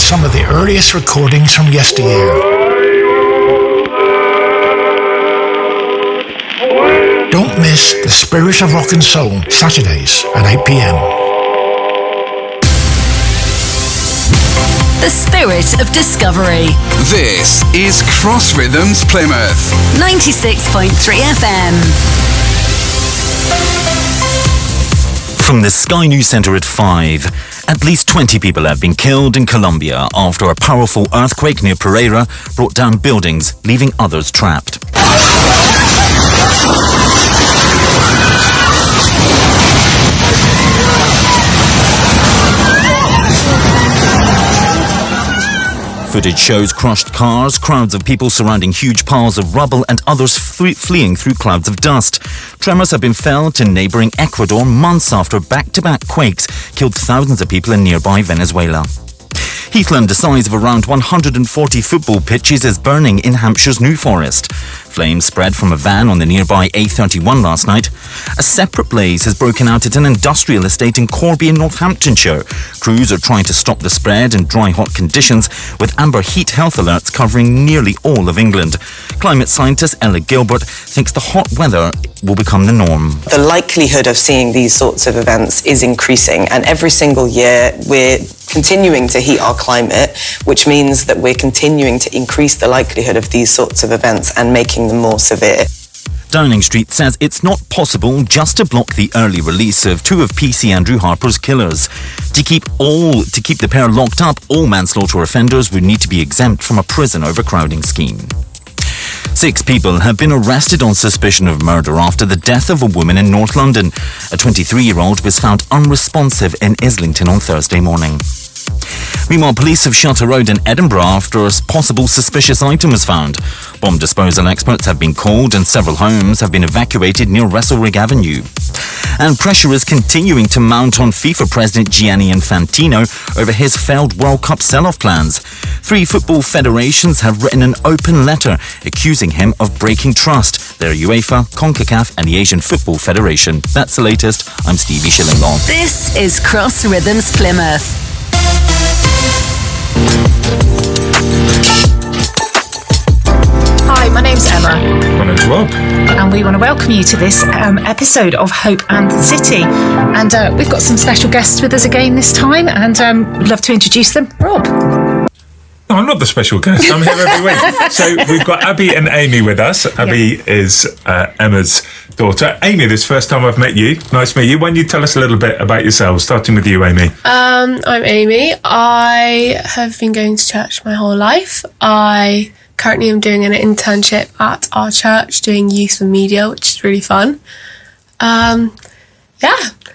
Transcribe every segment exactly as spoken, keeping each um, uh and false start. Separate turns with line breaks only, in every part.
some of the earliest recordings from yesteryear. Don't miss The Spirit of Rock and Soul, Saturdays at eight p.m.
The spirit of discovery.
This is Cross Rhythms Plymouth.
ninety-six point three F M.
From the Sky News Centre at five, at least twenty people have been killed in Colombia after a powerful earthquake near Pereira brought down buildings, leaving others trapped. Footage shows crushed cars, crowds of people surrounding huge piles of rubble and others fle- fleeing through clouds of dust. Tremors have been felt in neighbouring Ecuador months after back-to-back quakes killed thousands of people in nearby Venezuela. Heathland, the size of around one hundred forty football pitches, is burning in Hampshire's New Forest. Flames spread from a van on the nearby A thirty-one last night. A separate blaze has broken out at an industrial estate in Corby in Northamptonshire. Crews are trying to stop the spread in dry, hot conditions, with amber heat health alerts covering nearly all of England. Climate scientist Ella Gilbert thinks the hot weather will become the norm.
The likelihood of seeing these sorts of events is increasing, and every single year we're continuing to heat our climate, which means that we're continuing to increase the likelihood of these sorts of events and making them more severe.
Downing Street says it's not possible just to block the early release of two of P C Andrew Harper's killers. To keep all to keep the pair locked up, all manslaughter offenders would need to be exempt from a prison overcrowding scheme. Six people have been arrested on suspicion of murder after the death of a woman in North London. A twenty-three-year-old was found unresponsive in Islington on Thursday morning. Meanwhile, police have shut a road in Edinburgh after a possible suspicious item was found. Bomb disposal experts have been called and several homes have been evacuated near Wrestlerig Avenue. And pressure is continuing to mount on FIFA President Gianni Infantino over his failed World Cup sell-off plans. Three football federations have written an open letter accusing him of breaking trust. They're UEFA, CONCACAF and the Asian Football Federation. That's the latest. I'm Stevie Shillinglaw.
This is Cross Rhythms Plymouth.
Hi, my name's Emma.
My name's Rob.
And we want to welcome you to this um, episode of Hope and the City. And uh, we've got some special guests with us again this time, and um, we'd love to introduce them. Rob.
No, I'm not the special guest. I'm here every week. So we've got Abby and Amy with us. Abby yeah. is uh, Emma's daughter. Amy, this is the first time I've met you. Nice to meet you. Why don't you tell us a little bit about yourselves, starting with you, Amy?
Um, I'm Amy. I have been going to church my whole life. I currently am doing an internship at our church doing youth and media, which is really fun. Um, yeah.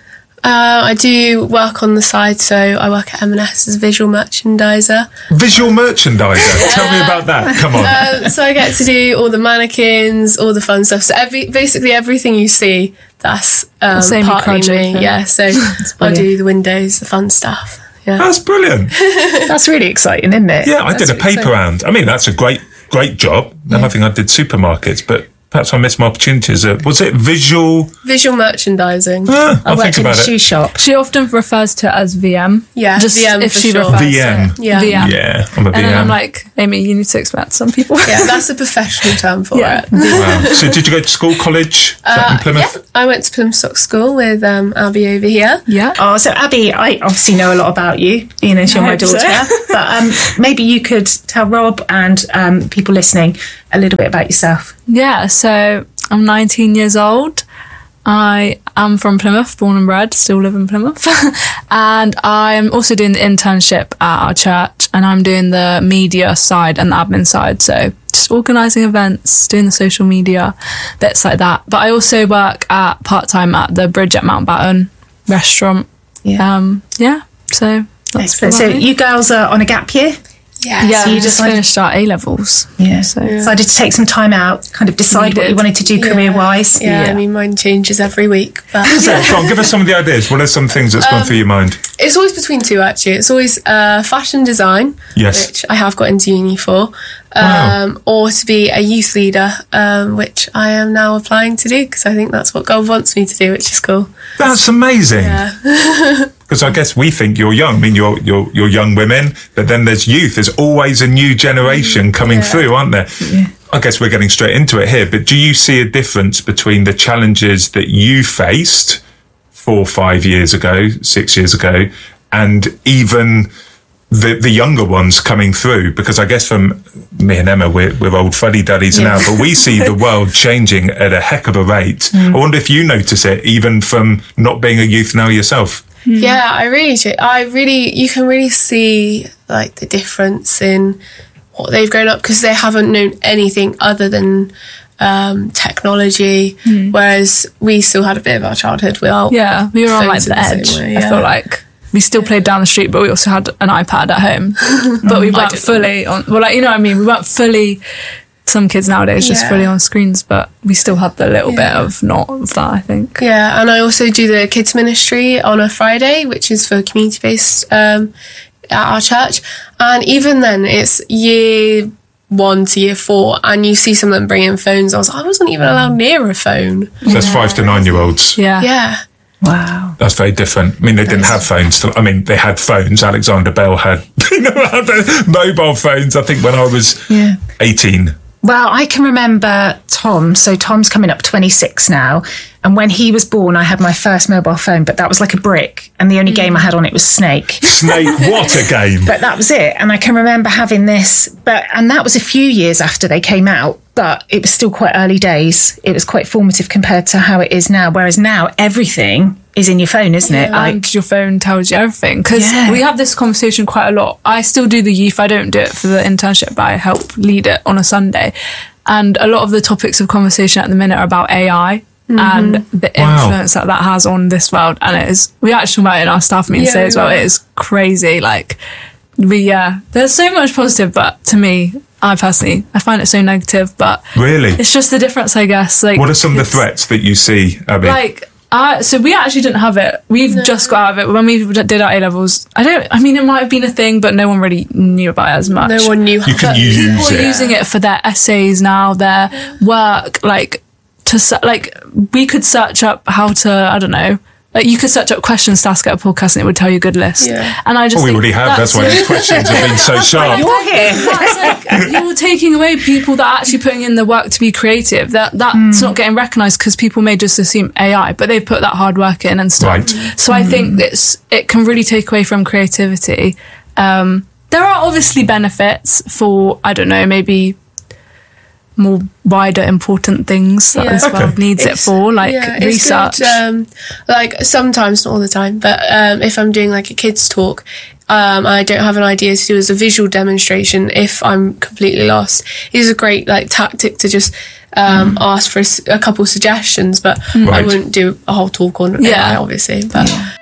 Uh, I do work on the side, so I work at M and S as a visual merchandiser.
Visual merchandiser? Tell me about that. Come on.
Um, so I get to do all the mannequins, all the fun stuff. So every basically everything you see, that's um, partly me. Yeah, so I do the windows, the fun stuff. Yeah.
That's brilliant.
That's really exciting, isn't it?
Yeah, I
that's
did a paper exciting. round. I mean, that's a great, great job. Yeah. I think I did supermarkets, but perhaps I missed my opportunities. Uh, was it visual?
Visual merchandising.
Ah, I'll
I worked
think
in a
about
shoe
it.
shop.
She often refers to it as V M.
Yeah,
just
V M
if
for
she
sure.
refers
V M.
to it.
Yeah.
V M.
Yeah, I'm a
and
V M.
then I'm like, Amy, you need to explain to some people.
Yeah, that's a professional term for
Yeah.
it.
Wow. So did you go to school, college? Is that in
Uh,
Plymouth?
yeah, I went to Plymouth Stock School with um, Abby over here.
Yeah.
Oh, so Abby, I obviously know a lot about you, you know, you're
I
my
hope
daughter.
so.
But um, maybe you could tell Rob and um, people listening a little bit about yourself.
Yeah, so I'm nineteen years old. I am from Plymouth, born and bred, still live in Plymouth. And I'm also doing the internship at our church, and I'm doing the media side and the admin side. So just organising events, doing the social media, bits like that. But I also work at part-time at the Bridge at Mountbatten restaurant.
Yeah.
Um, yeah, so that's
Excellent. So you girls are on a gap year?
Yeah,
Yeah,
so
we
you
just
decided-
finished our A-levels.
Yeah.
So
So decided to take some time out, kind of decide what you
Needed.
wanted to do
Yeah.
career-wise.
Yeah, I mean, mine changes every week. But
So, go on, give us some of the ideas. What are some things that's gone through your mind?
it's always between two, actually. It's always uh, fashion design,
Yes.
which I have got into uni for, um,
Wow.
or to be a youth leader, um, which I am now applying to do because I think that's what God wants me to do, which is cool.
That's amazing.
Yeah.
Because I guess we think you're young. I mean, you're you're you're young women, but then there's youth. There's always a new generation coming
Yeah.
through, aren't there?
Yeah.
I guess we're getting straight into it here. But do you see a difference between the challenges that you faced four, five years ago, six years ago, and even the the younger ones coming through? Because I guess from me and Emma, we're, we're old fuddy-duddies
Yeah.
now, but we see the world changing at a heck of a rate. I wonder if you notice it, even from not being a youth now yourself.
Yeah, I really do. I really, you can really see like the difference in what they've grown up, because they haven't known anything other than um, technology, whereas we still had a bit of our childhood without.
Yeah, we were on like
phones
the
in the same
edge.
way,
I
yeah.
feel like we still played down the street, but we also had an iPad at home. But we
I
weren't
didn't.
fully on. Well, like you know what I mean. We weren't fully. Some kids nowadays just
Yeah.
fully on screens, but we still had the little bit
Yeah.
of not of that. I think.
Yeah, and I also do the kids ministry on a Friday, which is for community based um, at our church. And even then, it's year one to year four, and you see some of them bringing phones. I was, I wasn't even allowed near a phone.
So that's five to nine year olds.
Yeah.
Yeah,
Wow.
That's very different. I mean, they didn't have phones. To, I mean, they had phones. Alexander Bell had, you know, had mobile phones, I think, when I was
Yeah.
eighteen.
Well, I can remember Tom. So Tom's coming up twenty-six now. And when he was born, I had my first mobile phone, but that was like a brick. And the only game I had on it was Snake.
Snake, what a game.
But that was it. And I can remember having this, but and that was a few years after they came out, but it was still quite early days. It was quite formative compared to how it is now. Whereas now everything is in your phone, isn't it? Like,
And your phone tells you everything, because
Yeah.
we have this conversation quite a lot. I still do the youth. I don't do it for the internship, but I help lead it on a Sunday. And a lot of the topics of conversation at the minute are about A I and the
Wow.
influence that that has on this world. And it is, we actually talk about it in our staff meeting
Yeah,
today as well.
we
It
were.
is crazy. Like, we, yeah, there's so much positive, but to me, I personally, I find it so negative, but
Really?
it's just the difference, I guess. Like,
What are some of the
it's-
threats that you see, Abby?
like, uh, so we actually didn't have it. We've just got out of it. When we did our A levels, I don't, I mean, it might have been a thing, but no one really knew about it as much.
no one knew.
You can
but-
use
People are
it.
using it for their essays now, their work, like, to, se- like, we could search up how to, I don't know, like, you could search up questions to ask at a podcast and it would tell you a good list.
Yeah.
And I just
Oh, we
think
already have. That's why these questions have been so sharp.
you're here.
That's like, you're taking away people that are actually putting in the work to be creative. That that's not getting recognised because people may just assume A I, but they've put that hard work in and stuff.
Right.
So I think it's it can really take away from creativity. Um, there are obviously benefits for, I don't know, maybe more wider important things that
Yeah.
this
Okay.
world needs it
It's-
for, like
yeah, it's
research.
good, um, like sometimes, not all the time, but um, if I'm doing like a kids talk, um, I don't have an idea to do as a visual demonstration. If I'm completely lost, it's a great like tactic to just um, ask for a, s- a couple suggestions. But I
Right.
wouldn't do a whole talk on
Yeah.
A I, obviously. But